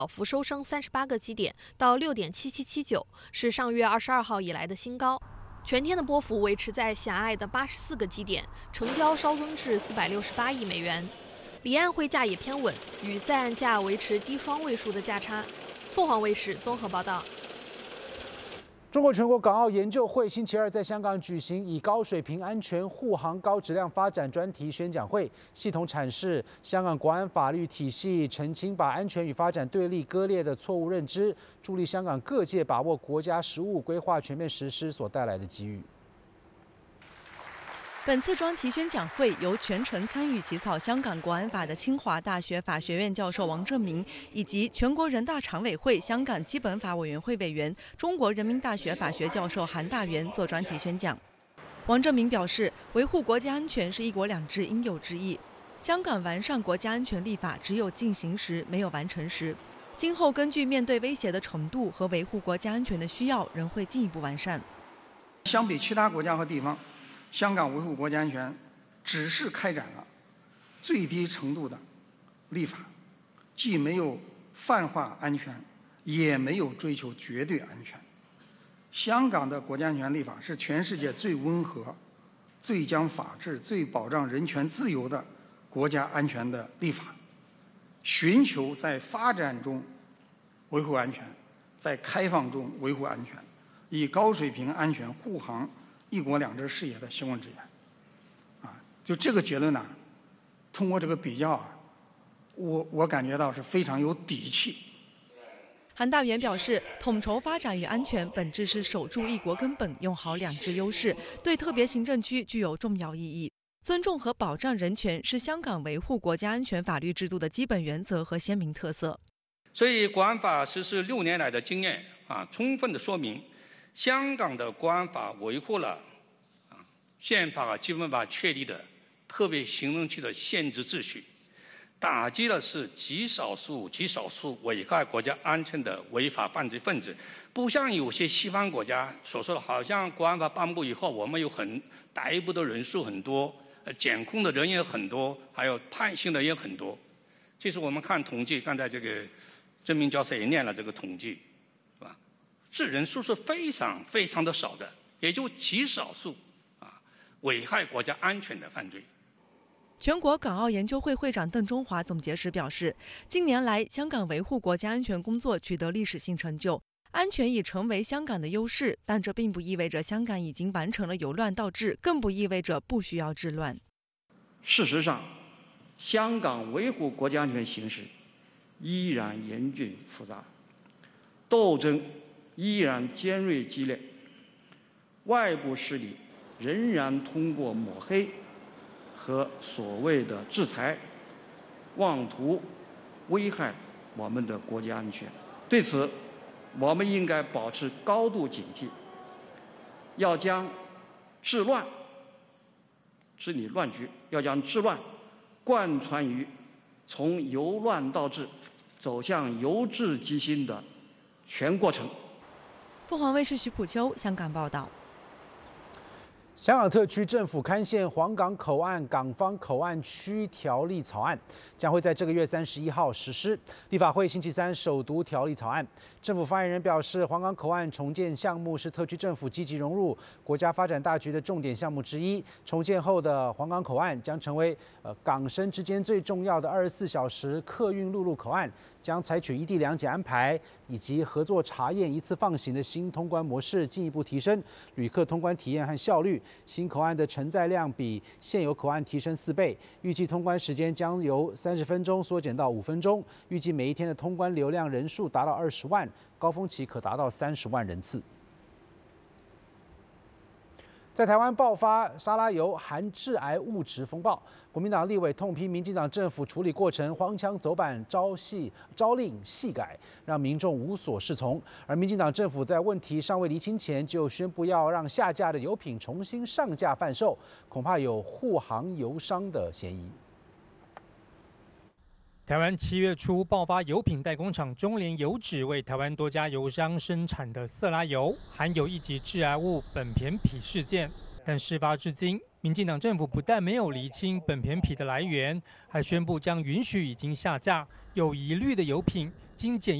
幅收升38个基点到6.7779，是上月22号以来的新高。全天的波幅维持在狭隘的84个基点，成交稍增至468亿美元。离岸汇价也偏稳，与在岸价维持低双位数的价差。凤凰卫视综合报道。 中国全国港澳研究会星期二在香港举行以高水平安全护航、高质量发展专题宣讲会，系统阐释香港国安法律体系，澄清把安全与发展对立割裂的错误认知，助力香港各界把握国家实务规划全面实施所带来的机遇。 本次专题宣讲会由全程参与起草香港国安法的清华大学法学院教授王正明，以及全国人大常委会香港基本法委员会委员、中国人民大学法学教授韩大元做专题宣讲。王正明表示，维护国家安全是一国两制应有之义。香港完善国家安全立法只有进行时，没有完成时。今后根据面对威胁的程度和维护国家安全的需要，仍会进一步完善。 相比其他国家和地方，香港维护国家安全只是开展了最低程度的立法，既没有泛化安全，也没有追求绝对安全。香港的国家安全立法是全世界最温和、最讲法治、最保障人权自由的国家安全的立法，寻求在发展中维护安全，在开放中维护安全，以高水平安全护航一国两制事业的行稳致远。就这个结论呢，通过这个比较我感觉到是非常有底气。 韩大元表示，统筹发展与安全本质是守住一国根本，用好两制优势，对特别行政区具有重要意义。尊重和保障人权是香港维护国家安全法律制度的基本原则和鲜明特色。 所以，国安法实施6年来的经验充分的说明，香港的国安法维护了宪法和基本法确立的特别行政区的宪制秩序，打击的是极少数危害国家安全的违法犯罪分子。不像有些西方国家所说的，好像国安法颁布以后，我们有逮捕的人数很多，检控的人也很多，还有判刑的也很多。其实我们看统计，刚才这个郑明教授也念了这个统计，是吧？这人数是非常非常的少的，也就极少数危害国家安全的犯罪。 全国港澳研究会会长邓中华总结时表示，近年来香港维护国家安全工作取得历史性成就，安全已成为香港的优势，但这并不意味着香港已经完成了由乱到治，更不意味着不需要治乱。 事实上，香港维护国家安全形势依然严峻复杂，斗争依然尖锐激烈，外部势力仍然通过抹黑和所谓的制裁，妄图危害我们的国家安全。对此，我们应该保持高度警惕，要将治乱治理乱局，要将治乱贯穿于从由乱到治走向由治及兴的全过程。 凤凰卫视徐普秋香港报道。 香港特区政府刊宪黄港口岸港方口岸区条例草案，将会在这个月31号实施。立法会星期三首读条例草案。政府发言人表示，黄港口岸重建项目是特区政府积极融入国家发展大局的重点项目之一。重建后的黄港口岸将成为港深之间最重要的24小时客运陆路口岸，将采取一地两检安排以及合作查验一次放行的新通关模式，进一步提升旅客通关体验和效率。新口岸的承载量比现有口岸提升4倍，预计通关时间将由30分钟缩减到5分钟。预计每一天的通关流量人数达到20万，高峰期可达到30万人次。在台湾爆发沙拉油含致癌物质风暴，国民党立委痛批民进党政府处理过程荒腔走板、朝令夕改，让民众无所适从。而民进党政府在问题尚未厘清前就宣布要让下架的油品重新上架贩售，恐怕有护航油商的嫌疑。 台湾7月初爆发油品代工厂中联油脂为台湾多家油商生产的色拉油含有一级致癌物苯醅醯事件，但事发至今，民进党政府不但没有厘清苯醅醯的来源，还宣布将允许已经下架有疑虑的油品经检